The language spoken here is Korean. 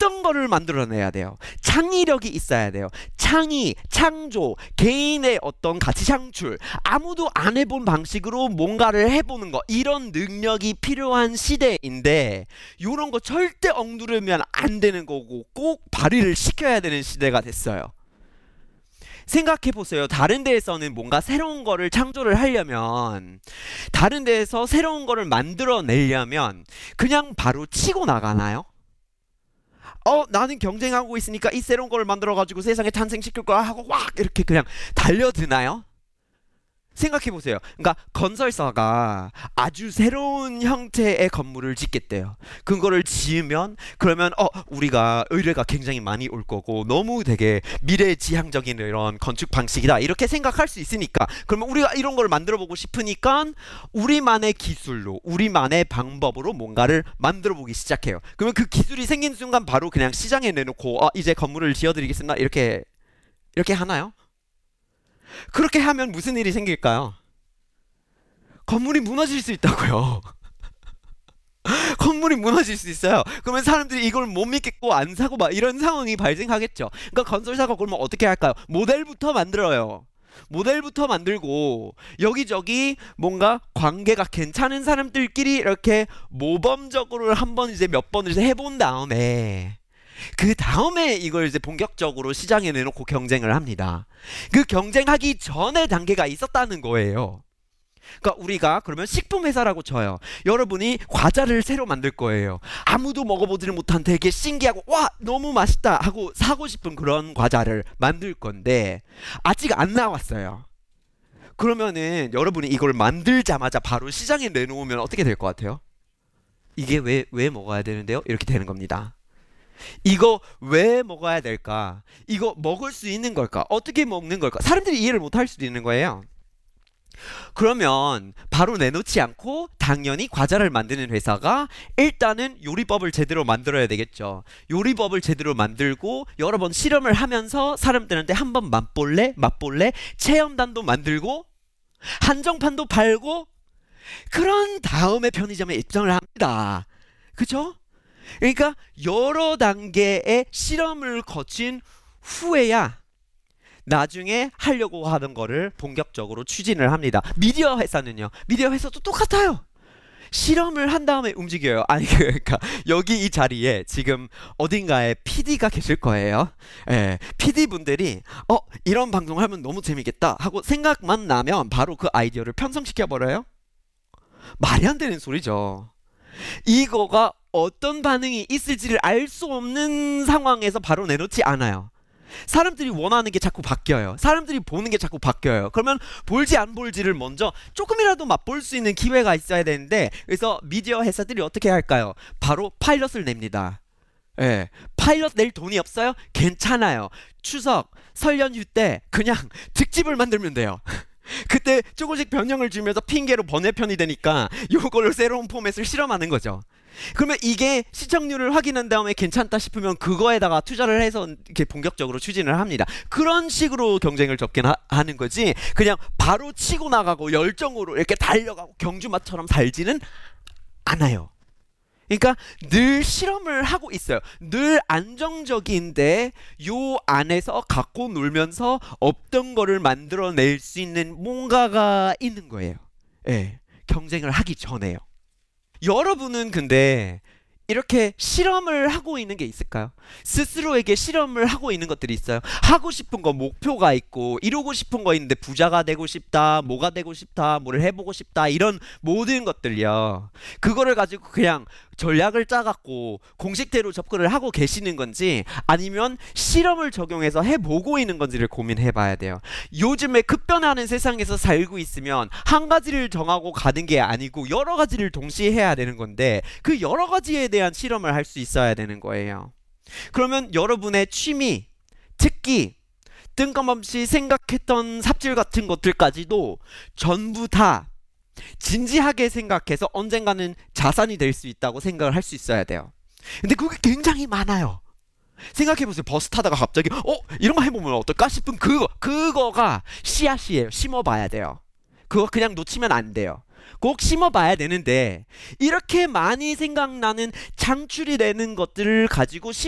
어떤 거를 만들어내야 돼요? 창의력이 있어야 돼요. 창의, 창조, 개인의 어떤 가치 창출, 아무도 안 해본 방식으로 뭔가를 해보는 거, 이런 능력이 필요한 시대인데 이런 거 절대 억누르면 안 되는 거고 꼭 발휘를 시켜야 되는 시대가 됐어요. 생각해 보세요. 다른 데에서는 뭔가 새로운 거를 창조를 하려면, 다른 데에서 새로운 거를 만들어내려면 그냥 바로 치고 나가나요? 나는 경쟁하고 있으니까 이 새로운 걸 만들어가지고 세상에 탄생시킬 거야 하고 막 이렇게 그냥 달려드나요? 생각해 보세요. 그러니까 건설사가 아주 새로운 형태의 건물을 짓겠대요. 그거를 지으면 그러면 우리가 의뢰가 굉장히 많이 올 거고 너무 되게 미래지향적인 이런 건축 방식이다 이렇게 생각할 수 있으니까, 그러면 우리가 이런 걸 만들어 보고 싶으니까 우리만의 기술로 우리만의 방법으로 뭔가를 만들어 보기 시작해요. 그러면 그 기술이 생긴 순간 바로 그냥 시장에 내놓고 이제 건물을 지어드리겠습니다 이렇게 하나요? 그렇게 하면 무슨 일이 생길까요? 건물이 무너질 수 있다고요. 건물이 무너질 수 있어요. 그러면 사람들이 이걸 못 믿겠고 안 사고 막 이런 상황이 발생하겠죠. 그러니까 건설사가 그러면 어떻게 할까요? 모델부터 만들어요. 모델부터 만들고 여기저기 뭔가 관계가 괜찮은 사람들끼리 이렇게 모범적으로 한번 이제 몇 번을 해본 다음에 그 다음에 이걸 이제 본격적으로 시장에 내놓고 경쟁을 합니다. 그 경쟁하기 전에 단계가 있었다는 거예요. 그러니까 우리가 그러면 식품회사라고 쳐요. 여러분이 과자를 새로 만들 거예요. 아무도 먹어보지를 못한 되게 신기하고 와 너무 맛있다 하고 사고 싶은 그런 과자를 만들 건데 아직 안 나왔어요. 그러면은 여러분이 이걸 만들자마자 바로 시장에 내놓으면 어떻게 될 것 같아요? 이게 왜 먹어야 되는데요? 이렇게 되는 겁니다. 이거 왜 먹어야 될까? 이거 먹을 수 있는 걸까? 어떻게 먹는 걸까? 사람들이 이해를 못 할 수도 있는 거예요. 그러면 바로 내놓지 않고 당연히 과자를 만드는 회사가 일단은 요리법을 제대로 만들어야 되겠죠. 요리법을 제대로 만들고 여러 번 실험을 하면서 사람들한테 한번 맛볼래? 체험단도 만들고 한정판도 팔고 그런 다음에 편의점에 입점을 합니다. 그죠? 그러니까 여러 단계의 실험을 거친 후에야 나중에 하려고 하는 거를 본격적으로 추진을 합니다. 미디어 회사는요. 미디어 회사도 똑같아요. 실험을 한 다음에 움직여요. 아니 그러니까 여기 이 자리에 지금 어딘가에 PD가 계실 거예요. 예, PD 분들이 이런 방송을 하면 너무 재밌겠다 하고 생각만 나면 바로 그 아이디어를 편성시켜 버려요. 말이 안 되는 소리죠. 이거가 어떤 반응이 있을지를 알 수 없는 상황에서 바로 내놓지 않아요. 사람들이 원하는 게 자꾸 바뀌어요. 사람들이 보는 게 자꾸 바뀌어요. 그러면 볼지 안 볼지를 먼저 조금이라도 맛볼 수 있는 기회가 있어야 되는데, 그래서 미디어 회사들이 어떻게 할까요? 바로 파일럿을 냅니다. 예, 파일럿 낼 돈이 없어요? 괜찮아요. 추석, 설 연휴 때 그냥 특집을 만들면 돼요. 그때 조금씩 변형을 주면서 핑계로 번외편이 되니까 요거를 새로운 포맷을 실험하는 거죠. 그러면 이게 시청률을 확인한 다음에 괜찮다 싶으면 그거에다가 투자를 해서 이렇게 본격적으로 추진을 합니다. 그런 식으로 경쟁을 접긴 하는 거지, 그냥 바로 치고 나가고 열정으로 이렇게 달려가고 경주마처럼 살지는 않아요. 그러니까 늘 실험을 하고 있어요. 늘 안정적인데 요 안에서 갖고 놀면서 없던 거를 만들어낼 수 있는 뭔가가 있는 거예요. 예, 경쟁을 하기 전에요. 여러분은 근데 이렇게 실험을 하고 있는 게 있을까요? 스스로에게 실험을 하고 있는 것들이 있어요. 하고 싶은 거, 목표가 있고 이루고 싶은 거 있는데 부자가 되고 싶다, 뭐가 되고 싶다, 뭐를 해보고 싶다, 이런 모든 것들이요. 그거를 가지고 그냥 전략을 짜갖고 공식대로 접근을 하고 계시는 건지 아니면 실험을 적용해서 해보고 있는 건지를 고민해 봐야 돼요. 요즘에 급변하는 세상에서 살고 있으면 한 가지를 정하고 가는 게 아니고 여러 가지를 동시에 해야 되는 건데 그 여러 가지에 대한 실험을 할 수 있어야 되는 거예요. 그러면 여러분의 취미, 특기, 뜬금없이 생각했던 삽질 같은 것들까지도 전부 다 진지하게 생각해서 언젠가는 자산이 될 수 있다고 생각을 할 수 있어야 돼요. 근데 그게 굉장히 많아요. 생각해보세요. 버스 타다가 갑자기 이런 거 해보면 어떨까 싶은 그거가 씨앗이에요. 심어봐야 돼요. 그거 그냥 놓치면 안 돼요. 꼭 심어봐야 되는데 이렇게 많이 생각나는 창출이 되는 것들을 가지고